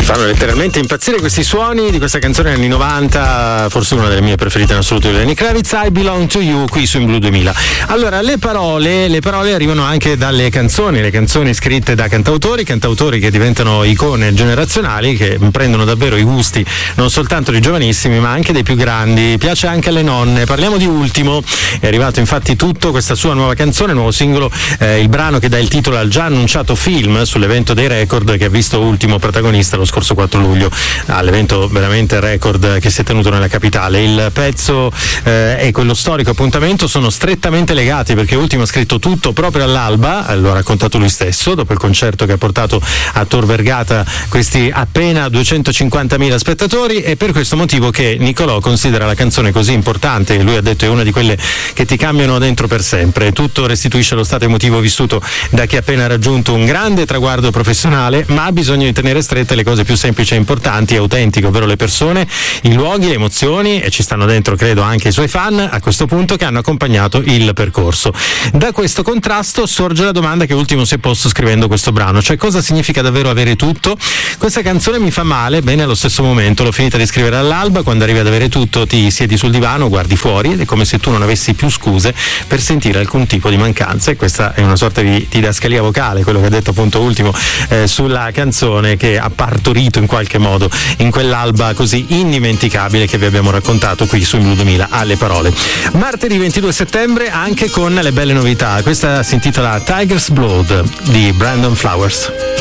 fanno letteralmente impazzire questi suoni di questa canzone anni 90, forse una delle mie preferite in assoluto di Lenny Kravitz, I Belong to You, qui su In Blue 2000. Allora, le parole arrivano anche dalle canzoni, le canzoni scritte da cantautori che diventano icone generazionali, che prendono davvero i gusti non soltanto dei giovanissimi ma anche dei più grandi. Piace anche alle nonne. Parliamo di Ultimo, è arrivato infatti tutto, questa sua nuova canzone, nuovo singolo, il brano che dà il titolo al già annunciato film sull'evento dei Record che ha visto Ultimo protagonista lo scorso 4 luglio all'evento veramente record che si è tenuto nella capitale. Il pezzo e quello storico appuntamento sono strettamente legati, perché Ultimo ha scritto tutto proprio all'alba, lo ha raccontato lui stesso, dopo il concerto che ha portato a Tor Vergata questi appena 250.000 spettatori, e per questo motivo che Nicolò considera la canzone così importante, che lui ha detto è una di quelle che ti cambiano dentro per sempre. Tutto restituisce lo stato emotivo vissuto da chi ha appena raggiunto un grande traguardo professionale, ma ha bisogno di tenere strette le cose più semplici e importanti e autentiche, ovvero le persone, i luoghi, le emozioni, e ci stanno dentro credo anche i suoi fan a questo punto che hanno accompagnato il percorso. Da questo contrasto sorge la domanda che Ultimo si è posto scrivendo questo brano, cioè cosa significa davvero avere tutto? Questa canzone mi fa male, bene allo stesso momento, l'ho finita di scrivere all'alba, quando arrivi ad avere tutto ti siedi sul divano, guardi fuori ed è come se tu non avessi più scuse per sentire alcun tipo di mancanza, e questa è una sorta di didascalia vocale, quello che ha detto appunto Ultimo sulla canzone che ha partorito in qualche modo in quell'alba così indimenticabile che vi abbiamo raccontato qui su Blue 2000 alle parole. Martedì 22 settembre anche con le belle novità, questa si intitola Tiger's Blood di Brandon Flowers.